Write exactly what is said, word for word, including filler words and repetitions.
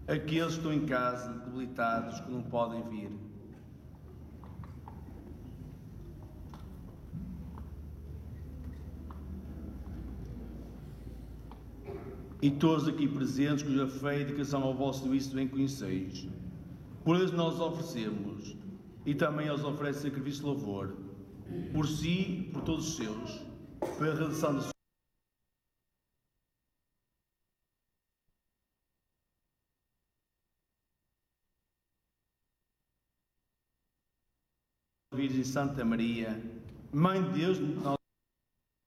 aqueles que estão em casa, debilitados, que não podem vir. E todos aqui presentes, cuja fé e dedicação ao vosso serviço bem conheceis. Por eles nós oferecemos, e também eles oferecem sacrifício de louvor, por si e por todos os seus, para a realização da sua Virgem Santa Maria, Mãe de Deus, nós